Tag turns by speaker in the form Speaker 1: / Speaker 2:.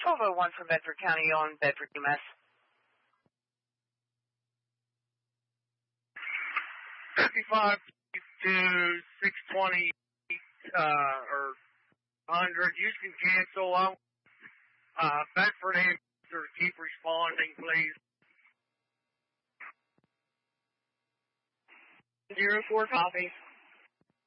Speaker 1: 1201 from Bedford County on Bedford, UMass.
Speaker 2: 55 to 620 or 100. You can cancel. Bedford answer. Keep responding, please.
Speaker 1: 04 copy.